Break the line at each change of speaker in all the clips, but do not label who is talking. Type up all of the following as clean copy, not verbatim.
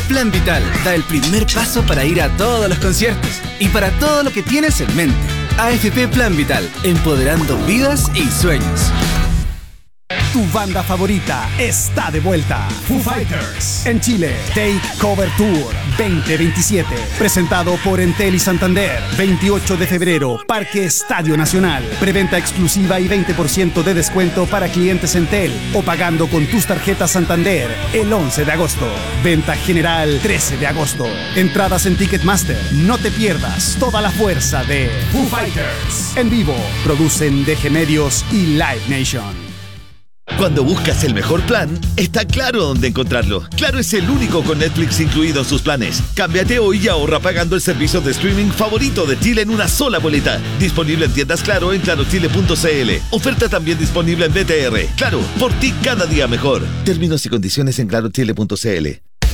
Plan Vital da el primer paso para ir a todos los conciertos y para todo lo que tienes en mente. AFP Plan Vital, empoderando vidas y sueños.
Tu banda favorita está de vuelta. Foo Fighters en Chile. Take Cover Tour 2027. Presentado por Entel y Santander. 28 de febrero, Parque Estadio Nacional. Preventa exclusiva y 20% de descuento para clientes Entel o pagando con tus tarjetas Santander el 11 de agosto. Venta general 13 de agosto. Entradas en Ticketmaster. No te pierdas toda la fuerza de Foo Fighters. En vivo, producen DG Medios y Live Nation.
Cuando buscas el mejor plan, está claro dónde encontrarlo. Claro es el único con Netflix incluido en sus planes. Cámbiate hoy y ahorra pagando el servicio de streaming favorito de Chile en una sola boleta. Disponible en tiendas Claro en clarochile.cl. Oferta también disponible en BTR. Claro, por ti cada día mejor. Términos y condiciones en clarochile.cl.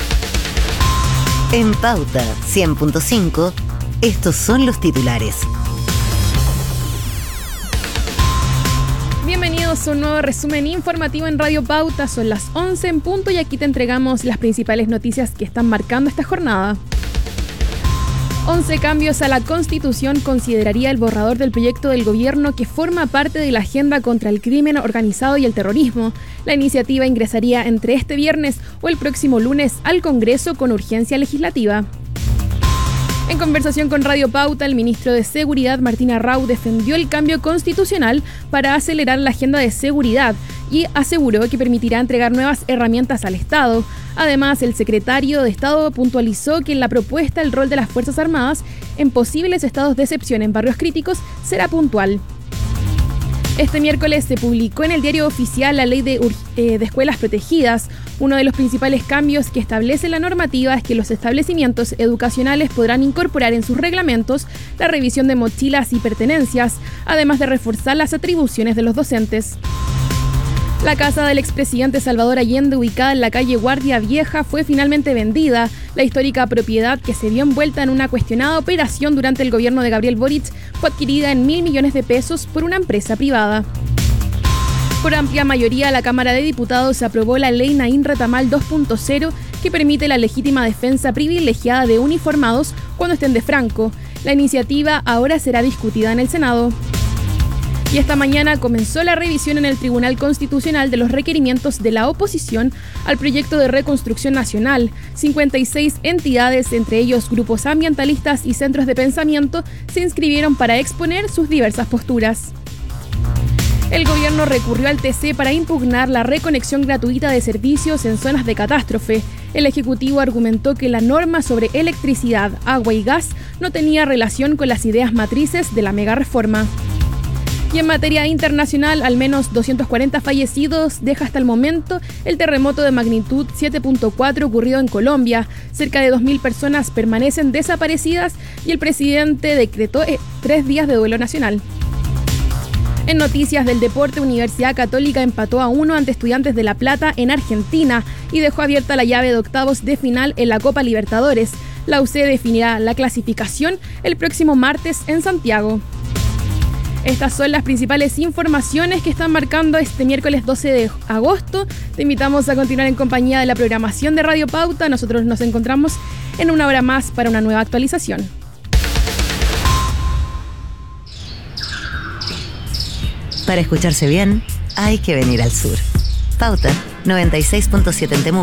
En Pauta 100.5, estos son los titulares.
Bienvenidos a un nuevo resumen informativo en Radio Pauta. Son las 11 en punto y aquí te entregamos las principales noticias que están marcando esta jornada. 11 cambios a la Constitución consideraría el borrador del proyecto del gobierno que forma parte de la agenda contra el crimen organizado y el terrorismo. La iniciativa ingresaría entre este viernes o el próximo lunes al Congreso con urgencia legislativa. En conversación con Radio Pauta, el ministro de Seguridad, Martín Arrau, defendió el cambio constitucional para acelerar la agenda de seguridad y aseguró que permitirá entregar nuevas herramientas al Estado. Además, el secretario de Estado puntualizó que en la propuesta el rol de las Fuerzas Armadas en posibles estados de excepción en barrios críticos será puntual. Este miércoles se publicó en el Diario Oficial la Ley de Escuelas Protegidas. Uno de los principales cambios que establece la normativa es que los establecimientos educacionales podrán incorporar en sus reglamentos la revisión de mochilas y pertenencias, además de reforzar las atribuciones de los docentes. La casa del expresidente Salvador Allende, ubicada en la calle Guardia Vieja, fue finalmente vendida. La histórica propiedad, que se vio envuelta en una cuestionada operación durante el gobierno de Gabriel Boric, fue adquirida en 1.000 millones de pesos por una empresa privada. Por amplia mayoría, la Cámara de Diputados aprobó la Ley Naín Retamal 2.0, que permite la legítima defensa privilegiada de uniformados cuando estén de franco. La iniciativa ahora será discutida en el Senado. Y esta mañana comenzó la revisión en el Tribunal Constitucional de los requerimientos de la oposición al proyecto de reconstrucción nacional. 56 entidades, entre ellos grupos ambientalistas y centros de pensamiento, se inscribieron para exponer sus diversas posturas. El gobierno recurrió al TC para impugnar la reconexión gratuita de servicios en zonas de catástrofe. El Ejecutivo argumentó que la norma sobre electricidad, agua y gas no tenía relación con las ideas matrices de la megareforma. Y en materia internacional, al menos 240 fallecidos deja hasta el momento el terremoto de magnitud 7.4 ocurrido en Colombia. Cerca de 2.000 personas permanecen desaparecidas y el presidente decretó 3 días de duelo nacional. En noticias del deporte, Universidad Católica empató a 1 ante Estudiantes de La Plata en Argentina y dejó abierta la llave de octavos de final en la Copa Libertadores. La UC definirá la clasificación el próximo martes en Santiago. Estas son las principales informaciones que están marcando este miércoles 12 de agosto. Te invitamos a continuar en compañía de la programación de Radio Pauta. Nosotros nos encontramos en una hora más para una nueva actualización.
Para escucharse bien, hay que venir al sur. Pauta 96.7 en Temuco.